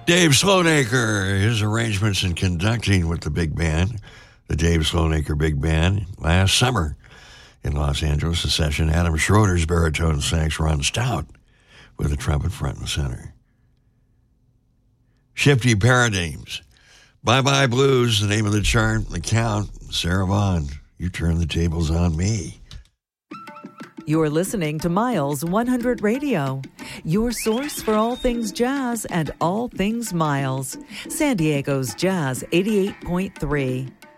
Dave Sloanaker, his arrangements and conducting with the big band, the Dave Sloanaker Big Band, last summer in Los Angeles, a session. Adam Schroeder's baritone sax, Ron Stout with the trumpet front and center. Shifty Paradigms, Bye Bye Blues, the name of the chart, the count, Sarah Vaughan, You Turn the Tables on Me. You're listening to Miles 100 Radio, your source for all things jazz and all things Miles. San Diego's Jazz 88.3.